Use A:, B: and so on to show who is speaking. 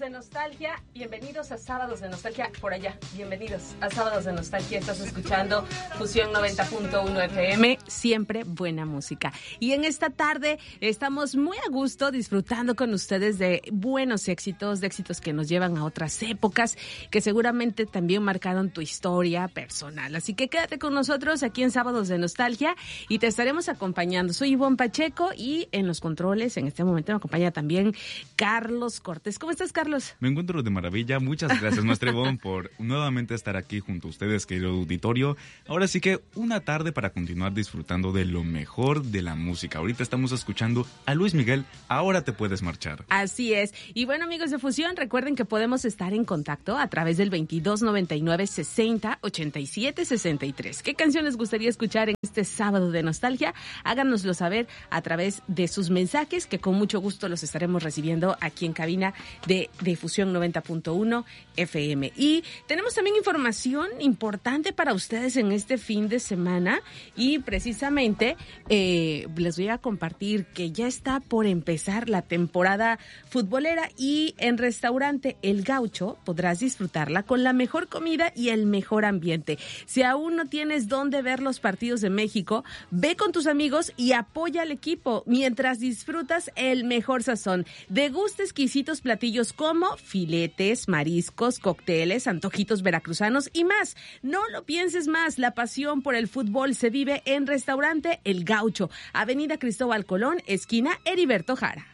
A: de Nostalgia, bienvenidos a Sábados de Nostalgia, por allá, bienvenidos a Sábados de Nostalgia, estás escuchando Fusión 90.1 FM, siempre buena música. Y en esta tarde estamos muy a gusto disfrutando con ustedes de buenos éxitos, de éxitos que nos llevan a otras épocas, que seguramente también marcaron tu historia personal. Así que quédate con nosotros aquí en Sábados de Nostalgia y te estaremos acompañando. Soy Ivonne Pacheco y en los controles en este momento me acompaña también Carlos Cortés. ¿Cómo estás, Carlos?
B: Me encuentro de maravilla. Muchas gracias, maestra Ivonne, por nuevamente estar aquí junto a ustedes, querido auditorio. Ahora sí que una tarde para continuar disfrutando de lo mejor de la música. Ahorita estamos escuchando a Luis Miguel, Ahora te puedes marchar.
A: Así es. Y bueno, amigos de Fusión, recuerden que podemos estar en contacto a través del 2299 60 87 63. ¿Qué canciones gustaría escuchar en este sábado de nostalgia? Háganoslo saber a través de sus mensajes, que con mucho gusto los estaremos recibiendo aquí en cabina de Fusión 90.1 FM. Y tenemos también información importante para ustedes en este fin de semana y precisamente les voy a compartir que ya está por empezar la temporada futbolera y en Restaurante El Gaucho podrás disfrutarla con la mejor comida y el mejor ambiente. Si aún no tienes dónde ver los partidos de México, ve con tus amigos y apoya al equipo mientras disfrutas el mejor sazón. Degusta exquisitos platillos como filetes, mariscos, cócteles, antojitos veracruzanos y más. No lo pienses más, la pasión por el fútbol se vive en Restaurante El Gaucho, Avenida Cristóbal Colón, esquina Heriberto Jara.